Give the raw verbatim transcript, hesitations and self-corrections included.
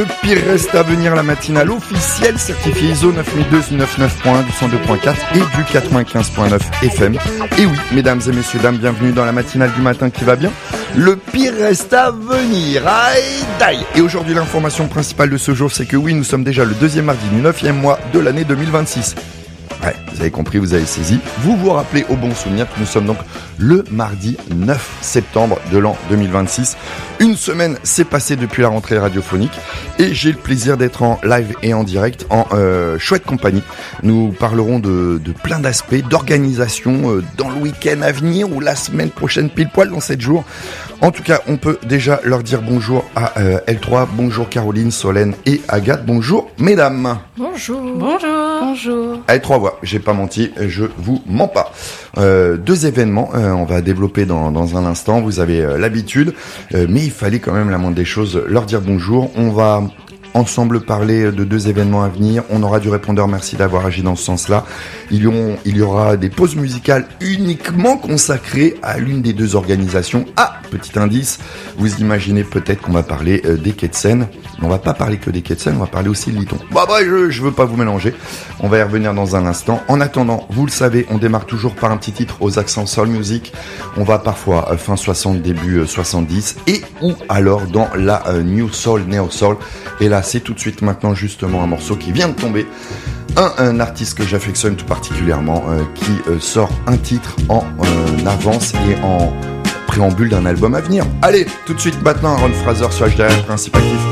le pire reste à venir, la matinale officielle certifiée I S O neuf mille deux cent quatre-vingt-neuf point un, du cent deux point quatre et du quatre-vingt-quinze point neuf F M. Et oui, mesdames et messieurs, dames, bienvenue dans la matinale du matin qui va bien. Le pire reste à venir. Aïe, aïe. Et aujourd'hui, l'information principale de ce jour, c'est que oui, nous sommes déjà le deuxième mardi du neuvième mois de l'année deux mille vingt-six. Ouais, vous avez compris, vous avez saisi. Vous vous rappelez au bon souvenir que nous sommes donc le mardi neuf septembre de l'an deux mille vingt-six. Une semaine s'est passée depuis la rentrée radiophonique et j'ai le plaisir d'être en live et en direct en euh, chouette compagnie. Nous parlerons de, de plein d'aspects, d'organisation euh, dans le week-end à venir ou la semaine prochaine pile poil dans sept jours. En tout cas, on peut déjà leur dire bonjour à euh, L trois, bonjour Caroline, Solène et Agathe. Bonjour mesdames. Bonjour. Bonjour. Bonjour. L trois voix, j'ai pas menti, je vous mens pas. Euh, deux événements, euh, on va développer dans, dans un instant, vous avez euh, l'habitude, euh, mais il fallait quand même la moindre des choses leur dire bonjour. On va ensemble parler de deux événements à venir. On aura du répondeur, merci d'avoir agi dans ce sens-là. Il y, auront, il y aura des pauses musicales uniquement consacrées à l'une des deux organisations. Ah, petit indice, vous imaginez peut-être qu'on va parler euh, des quais de Seine. On va pas parler que des quais de Seine, on va parler aussi de Liton. Bah bah, je, je veux pas vous mélanger. On va y revenir dans un instant. En attendant, vous le savez, on démarre toujours par un petit titre aux accents soul music. On va parfois euh, fin soixante, début euh, soixante-dix et ou alors dans la euh, new soul, neo soul. Et là, c'est tout de suite maintenant justement un morceau qui vient de tomber. Un, un artiste que j'affectionne tout particulièrement, euh, qui euh, sort un titre en euh, avance et en préambule d'un album à venir. Allez, tout de suite maintenant, Ron Fraser sur H D R, Principe Actif.